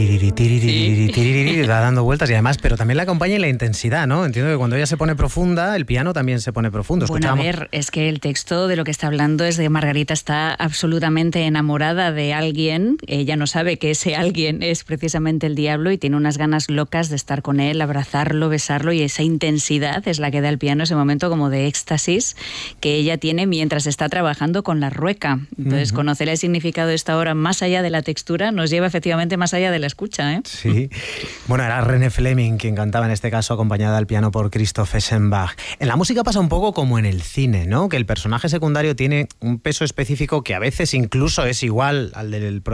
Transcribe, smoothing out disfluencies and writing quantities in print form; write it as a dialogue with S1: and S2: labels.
S1: Va dando vueltas y además, pero también la acompaña en la intensidad, ¿no? Entiendo que cuando ella se pone profunda, el piano también se pone profundo.
S2: Bueno, a ver, es que el texto de lo que está hablando es de Margarita está absolutamente enamorada de alguien, ella no sabe que ese alguien es precisamente el diablo y tiene unas ganas locas de estar con él, abrazarlo, besarlo, y esa intensidad es la que da el piano, ese momento como de éxtasis que ella tiene mientras está trabajando con la rueca. Entonces, conocer el significado de esta obra más allá de la textura nos lleva efectivamente más allá de la escucha, ¿eh?
S1: Sí. Bueno, era René Fleming quien cantaba en este caso, acompañada al piano por Christoph Eschenbach. En la música pasa un poco como en el cine, ¿no? Que el personaje secundario tiene un peso específico que a veces incluso es igual al del